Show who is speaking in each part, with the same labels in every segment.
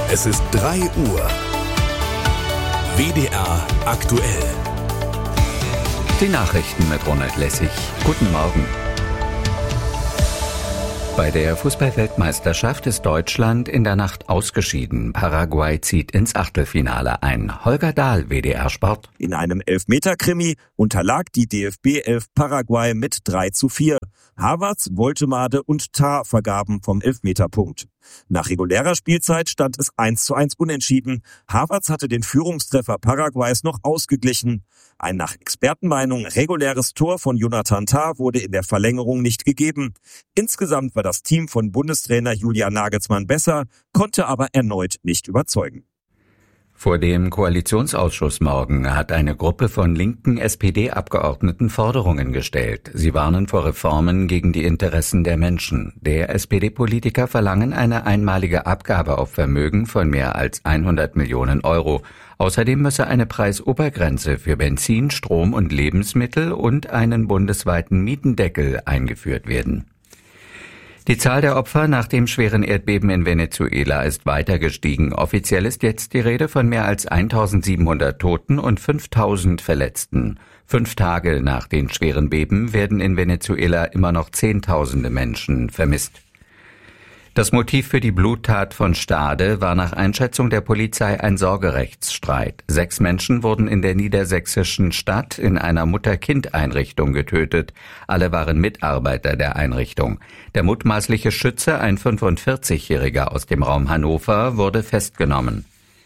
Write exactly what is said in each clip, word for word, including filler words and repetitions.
Speaker 1: Es ist drei Uhr. W D R aktuell.
Speaker 2: Die Nachrichten mit Ronald Lessig. Guten Morgen. Bei der Fußball-Weltmeisterschaft ist Deutschland in der Nacht ausgeschieden. Paraguay zieht ins Achtelfinale ein. Holger Dahl, W D R Sport.
Speaker 3: In einem Elfmeter-Krimi unterlag die D F B elf Paraguay mit drei zu vier. Havertz, Woltemade und Tah vergaben vom Elfmeterpunkt. Nach regulärer Spielzeit stand es eins zu eins unentschieden. Havertz hatte den Führungstreffer Paraguays noch ausgeglichen. Ein nach Expertenmeinung reguläres Tor von Jonathan Tah wurde in der Verlängerung nicht gegeben. Insgesamt war das Team von Bundestrainer Julian Nagelsmann besser, konnte aber erneut nicht überzeugen.
Speaker 2: Vor dem Koalitionsausschuss morgen hat eine Gruppe von linken S P D-Abgeordneten Forderungen gestellt. Sie warnen vor Reformen gegen die Interessen der Menschen. Der S P D-Politiker verlangen eine einmalige Abgabe auf Vermögen von mehr als hundert Millionen Euro. Außerdem müsse eine Preisobergrenze für Benzin, Strom und Lebensmittel und einen bundesweiten Mietendeckel eingeführt werden. Die Zahl der Opfer nach dem schweren Erdbeben in Venezuela ist weiter gestiegen. Offiziell ist jetzt die Rede von mehr als eintausendsiebenhundert Toten und fünftausend Verletzten. Fünf Tage nach den schweren Beben werden in Venezuela immer noch Zehntausende Menschen vermisst. Das Motiv für die Bluttat von Stade war nach Einschätzung der Polizei ein Sorgerechtsstreit. Sechs Menschen wurden in der niedersächsischen Stadt in einer Mutter-Kind-Einrichtung getötet. Alle waren Mitarbeiter der Einrichtung. Der mutmaßliche Schütze, ein fünfundvierzigjähriger aus dem Raum Hannover, wurde festgenommen.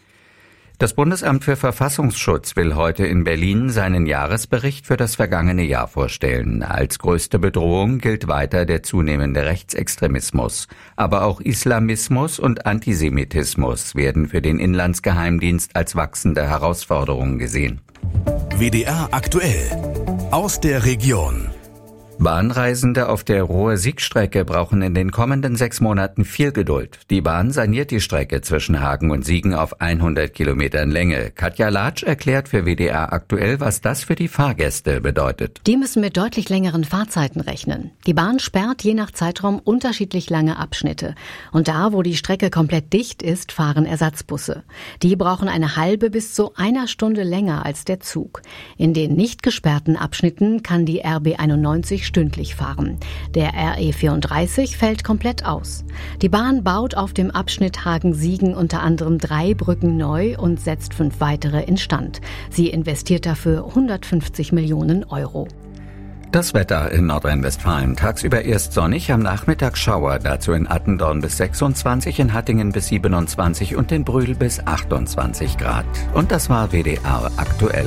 Speaker 2: Das Bundesamt für Verfassungsschutz will heute in Berlin seinen Jahresbericht für das vergangene Jahr vorstellen. Als größte Bedrohung gilt weiter der zunehmende Rechtsextremismus. Aber auch Islamismus und Antisemitismus werden für den Inlandsgeheimdienst als wachsende Herausforderung gesehen.
Speaker 1: W D R aktuell. Aus der Region.
Speaker 2: Bahnreisende auf der Ruhr-Sieg-Strecke brauchen in den kommenden sechs Monaten viel Geduld. Die Bahn saniert die Strecke zwischen Hagen und Siegen auf hundert Kilometern Länge. Katja Latsch erklärt für W D R aktuell, was das für die Fahrgäste bedeutet.
Speaker 4: Die müssen mit deutlich längeren Fahrzeiten rechnen. Die Bahn sperrt je nach Zeitraum unterschiedlich lange Abschnitte. Und da, wo die Strecke komplett dicht ist, fahren Ersatzbusse. Die brauchen eine halbe bis zu einer Stunde länger als der Zug. In den nicht gesperrten Abschnitten kann die R B einundneunzig stündlich fahren. Der R E vierunddreißig fällt komplett aus. Die Bahn baut auf dem Abschnitt Hagen-Siegen unter anderem drei Brücken neu und setzt fünf weitere instand. Sie investiert dafür hundertfünfzig Millionen Euro.
Speaker 2: Das Wetter in Nordrhein-Westfalen. Tagsüber erst sonnig, am Nachmittag Schauer. Dazu in Attendorn bis sechsundzwanzig, in Hattingen bis siebenundzwanzig und in Brühl bis achtundzwanzig Grad. Und das war W D R aktuell.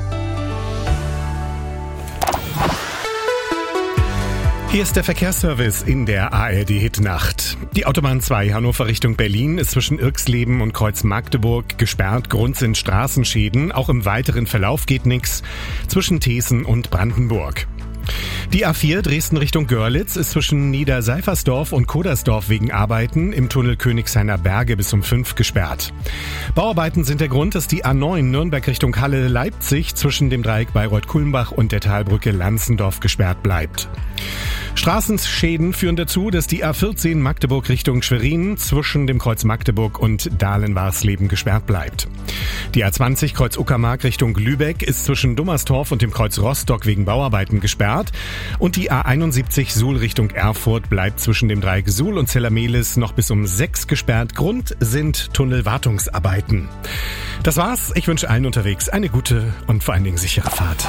Speaker 5: Hier ist der Verkehrsservice in der A R D-Hitnacht. Die Autobahn zwei Hannover Richtung Berlin ist zwischen Irxleben und Kreuz Magdeburg gesperrt. Grund sind Straßenschäden. Auch im weiteren Verlauf geht nichts zwischen Thesen und Brandenburg. Die A vier Dresden Richtung Görlitz ist zwischen Niederseifersdorf und Kodersdorf wegen Arbeiten im Tunnel Königshainer Berge bis um fünf gesperrt. Bauarbeiten sind der Grund, dass die A neun Nürnberg Richtung Halle-Leipzig zwischen dem Dreieck Bayreuth-Kulmbach und der Talbrücke Lanzendorf gesperrt bleibt. Straßenschäden führen dazu, dass die A vierzehn Magdeburg Richtung Schwerin zwischen dem Kreuz Magdeburg und Dahlen-Warsleben gesperrt bleibt. Die A zwanzig Kreuz Uckermark Richtung Lübeck ist zwischen Dummerstorf und dem Kreuz Rostock wegen Bauarbeiten gesperrt. Und die A einundsiebzig Suhl Richtung Erfurt bleibt zwischen dem Dreieck Suhl und Zellermehlis noch bis um sechs gesperrt. Grund sind Tunnelwartungsarbeiten. Das war's. Ich wünsche allen unterwegs eine gute und vor allen Dingen sichere Fahrt.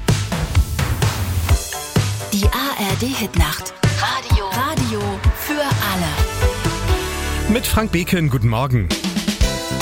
Speaker 6: Die A R D-Hitnacht. Radio. Radio für alle.
Speaker 5: Mit Frank Beken, guten Morgen.